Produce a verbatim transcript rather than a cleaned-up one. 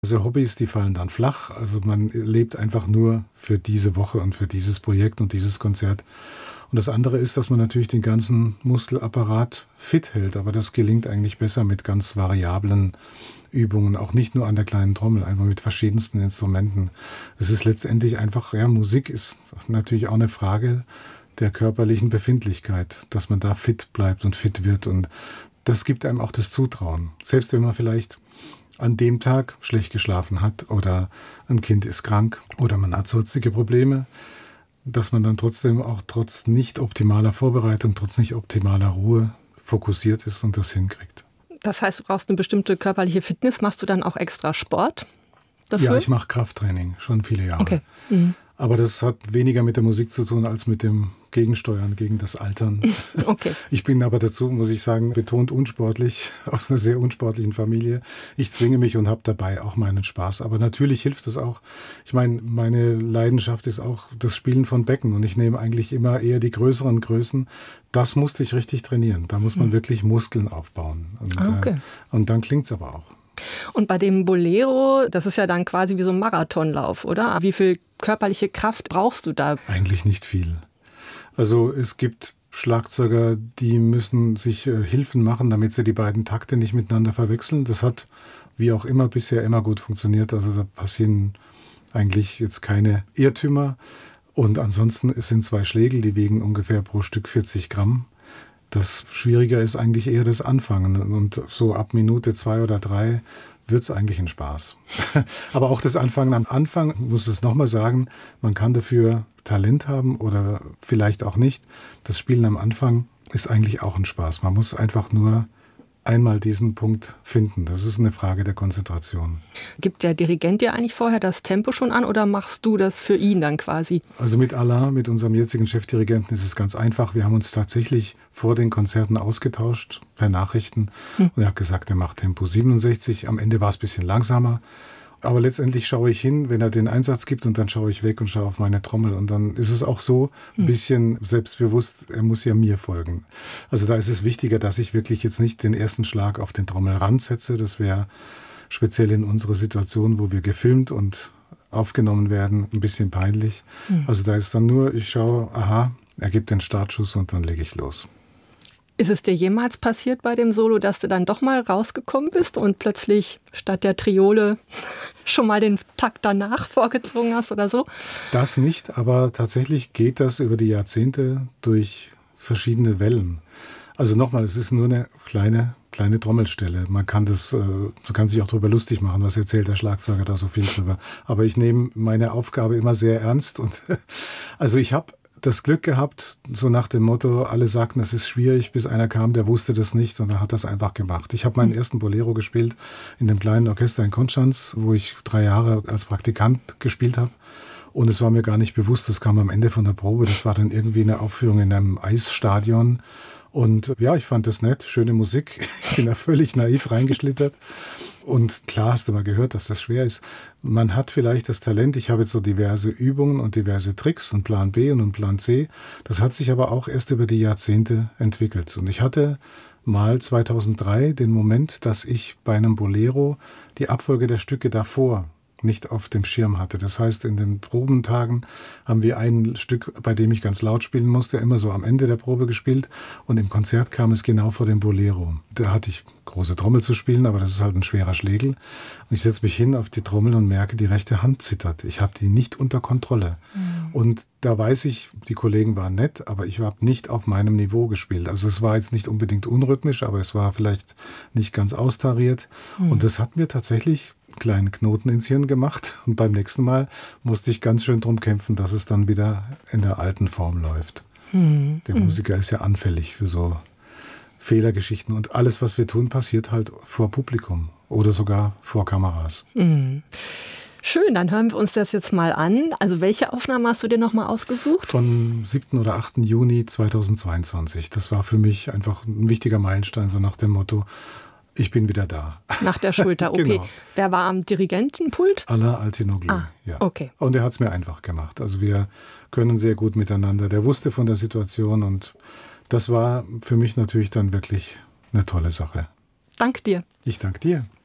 Also Hobbys, die fallen dann flach. Also man lebt einfach nur für diese Woche und für dieses Projekt und dieses Konzert. Und das andere ist, dass man natürlich den ganzen Muskelapparat fit hält. Aber das gelingt eigentlich besser mit ganz variablen Übungen, auch nicht nur an der kleinen Trommel, einfach mit verschiedensten Instrumenten. Es ist letztendlich einfach, ja, Musik ist natürlich auch eine Frage der körperlichen Befindlichkeit, dass man da fit bleibt und fit wird. Und das gibt einem auch das Zutrauen. Selbst wenn man vielleicht an dem Tag schlecht geschlafen hat oder ein Kind ist krank oder man hat sonstige Probleme, dass man dann trotzdem auch trotz nicht optimaler Vorbereitung, trotz nicht optimaler Ruhe fokussiert ist und das hinkriegt. Das heißt, du brauchst eine bestimmte körperliche Fitness. Machst du dann auch extra Sport dafür? Ja, ich mache Krafttraining, schon viele Jahre. Okay. Mhm. Aber das hat weniger mit der Musik zu tun als mit dem Gegensteuern gegen das Altern. Okay. Ich bin aber dazu, muss ich sagen, betont unsportlich, aus einer sehr unsportlichen Familie. Ich zwinge mich und habe dabei auch meinen Spaß. Aber natürlich hilft es auch. Ich meine, meine Leidenschaft ist auch das Spielen von Becken. Und ich nehme eigentlich immer eher die größeren Größen. Das musste ich richtig trainieren. Da muss man hm. wirklich Muskeln aufbauen. Und, ah, okay. äh, und dann klingt es aber auch. Und bei dem Bolero, das ist ja dann quasi wie so ein Marathonlauf, oder? Wie viel körperliche Kraft brauchst du da? Eigentlich nicht viel. Also es gibt Schlagzeuger, die müssen sich äh, Hilfen machen, damit sie die beiden Takte nicht miteinander verwechseln. Das hat wie auch immer bisher immer gut funktioniert. Also da passieren eigentlich jetzt keine Irrtümer. Und ansonsten sind zwei Schlägel, die wiegen ungefähr pro Stück vierzig Gramm. Das Schwieriger ist eigentlich eher das Anfangen. Und so ab Minute zwei oder drei wird es eigentlich ein Spaß. Aber auch das Anfangen am Anfang, muss es nochmal sagen, man kann dafür Talent haben oder vielleicht auch nicht. Das Spielen am Anfang ist eigentlich auch ein Spaß. Man muss einfach nur einmal diesen Punkt finden. Das ist eine Frage der Konzentration. Gibt der Dirigent dir eigentlich vorher das Tempo schon an oder machst du das für ihn dann quasi? Also mit Alain, mit unserem jetzigen Chefdirigenten, ist es ganz einfach. Wir haben uns tatsächlich vor den Konzerten ausgetauscht per Nachrichten. Hm. Und er hat gesagt, er macht Tempo siebenundsechzig. Am Ende war es ein bisschen langsamer. Aber letztendlich schaue ich hin, wenn er den Einsatz gibt und dann schaue ich weg und schaue auf meine Trommel. Und dann ist es auch so ein bisschen selbstbewusst, er muss ja mir folgen. Also da ist es wichtiger, dass ich wirklich jetzt nicht den ersten Schlag auf den Trommelrand setze. Das wäre speziell in unserer Situation, wo wir gefilmt und aufgenommen werden, ein bisschen peinlich. Mhm. Also da ist dann nur, ich schaue, aha, er gibt den Startschuss und dann lege ich los. Ist es dir jemals passiert bei dem Solo, dass du dann doch mal rausgekommen bist und plötzlich statt der Triole schon mal den Takt danach vorgezogen hast oder so? Das nicht, aber tatsächlich geht das über die Jahrzehnte durch verschiedene Wellen. Also nochmal, es ist nur eine kleine, kleine Trommelstelle. Man kann das, man kann sich auch darüber lustig machen, was erzählt der Schlagzeuger da so viel drüber. Aber ich nehme meine Aufgabe immer sehr ernst. Und also ich habe das Glück gehabt, so nach dem Motto, alle sagten, es ist schwierig, bis einer kam, der wusste das nicht und er hat das einfach gemacht. Ich habe meinen ersten Bolero gespielt in dem kleinen Orchester in Konstanz, wo ich drei Jahre als Praktikant gespielt habe. Und es war mir gar nicht bewusst, das kam am Ende von der Probe. Das war dann irgendwie eine Aufführung in einem Eisstadion. Und ja, ich fand das nett, schöne Musik. Ich bin da völlig naiv reingeschlittert. Und klar hast du mal gehört, dass das schwer ist. Man hat vielleicht das Talent, ich habe jetzt so diverse Übungen und diverse Tricks und Plan B und Plan C. Das hat sich aber auch erst über die Jahrzehnte entwickelt. Und ich hatte mal zweitausenddrei den Moment, dass ich bei einem Bolero die Abfolge der Stücke davor nicht auf dem Schirm hatte. Das heißt, in den Probentagen haben wir ein Stück, bei dem ich ganz laut spielen musste, immer so am Ende der Probe gespielt. Und im Konzert kam es genau vor dem Bolero. Da hatte ich große Trommel zu spielen, aber das ist halt ein schwerer Schlegel. Und ich setze mich hin auf die Trommel und merke, die rechte Hand zittert. Ich habe die nicht unter Kontrolle. Mhm. Und da weiß ich, die Kollegen waren nett, aber ich habe nicht auf meinem Niveau gespielt. Also es war jetzt nicht unbedingt unrhythmisch, aber es war vielleicht nicht ganz austariert. Mhm. Und das hat mir tatsächlich kleinen Knoten ins Hirn gemacht und beim nächsten Mal musste ich ganz schön drum kämpfen, dass es dann wieder in der alten Form läuft. Hm. Der Musiker ist ja anfällig für so Fehlergeschichten und alles, was wir tun, passiert halt vor Publikum oder sogar vor Kameras. Hm. Schön, dann hören wir uns das jetzt mal an. Also welche Aufnahme hast du dir nochmal ausgesucht? Vom siebten oder achten Juni zweitausendzweiundzwanzig. Das war für mich einfach ein wichtiger Meilenstein, so nach dem Motto, ich bin wieder da. Nach der Schulter-O P. Genau. Wer war am Dirigentenpult? Alain Altinoglu. Ah, ja. Okay. Und er hat es mir einfach gemacht. Also wir können sehr gut miteinander. Der wusste von der Situation und das war für mich natürlich dann wirklich eine tolle Sache. Dank dir. Ich danke dir.